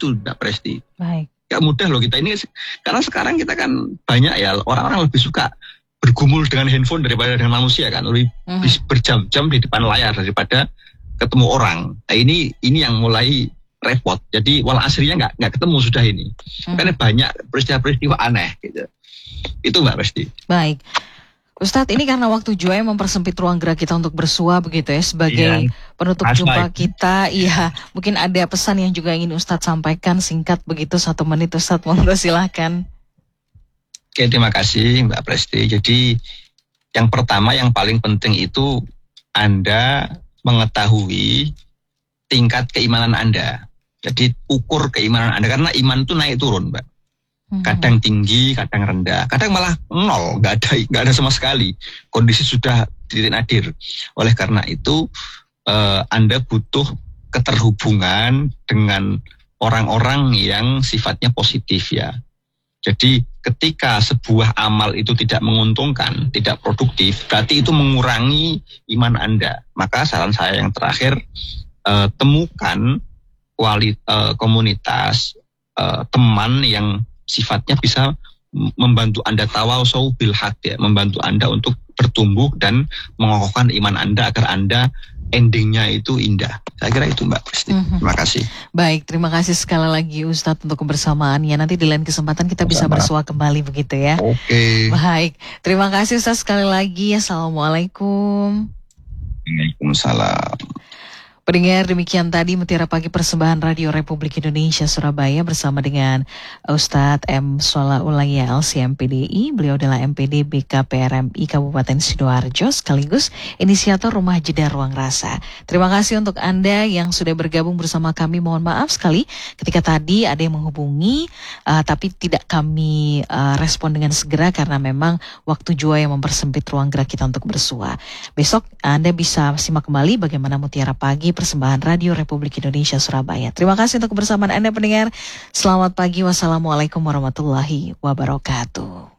itu, Mbak Presti. Baik. Gak mudah loh kita ini, karena sekarang kita kan banyak ya, orang-orang lebih suka bergumul dengan handphone daripada dengan manusia kan, lebih berjam-jam di depan layar daripada ketemu orang. Nah, ini yang mulai repot. Jadi wal asrinya nggak ketemu sudah ini. Karena banyak peristiwa-peristiwa aneh gitu. Itu Mbak Presti. Baik. Ustadz, ini karena waktu juga yang mempersempit ruang gerak kita untuk bersua begitu ya, sebagai penutup jumpa kita. Iya, mungkin ada pesan yang juga ingin Ustadz sampaikan singkat begitu 1 menit Ustadz, monggo silahkan. Oke, terima kasih Mbak Presti. Jadi yang pertama yang paling penting itu Anda mengetahui tingkat keimanan Anda. Jadi ukur keimanan Anda, karena iman itu naik turun, Mbak. Kadang tinggi, kadang rendah, kadang malah nol, nggak ada sama sekali. Kondisi sudah titik nadir. Oleh karena itu, Anda butuh keterhubungan dengan orang-orang yang sifatnya positif ya. Jadi ketika sebuah amal itu tidak menguntungkan, tidak produktif, berarti itu mengurangi iman Anda. Maka saran saya yang terakhir, temukan komunitas teman yang sifatnya bisa membantu Anda tawasau bil haq ya, membantu Anda untuk bertumbuh dan mengokohkan iman Anda agar Anda endingnya itu indah. Saya kira itu Mbak Presti. Terima kasih. Baik, terima kasih sekali lagi Ustadz untuk kebersamaannya. Nanti di lain kesempatan kita bisa bersua kembali begitu ya. Oke. Baik, terima kasih Ustadz sekali lagi. Assalamualaikum. Waalaikumsalam. Pendengar, demikian tadi Mutiara Pagi persembahan Radio Republik Indonesia Surabaya bersama dengan Ustadz M. Sholahulaya LCMPDI. Beliau adalah MPD BKPRMI Kabupaten Sidoarjo sekaligus inisiator Rumah Jeda Ruang Rasa. Terima kasih untuk Anda yang sudah bergabung bersama kami. Mohon maaf sekali ketika tadi ada yang menghubungi tapi tidak kami respon dengan segera karena memang waktu jua yang mempersempit ruang gerak kita untuk bersua. Besok Anda bisa simak kembali bagaimana Mutiara Pagi persembahan Radio Republik Indonesia Surabaya. Terima kasih untuk kebersamaan Anda pendengar. Selamat pagi. Wassalamualaikum warahmatullahi wabarakatuh.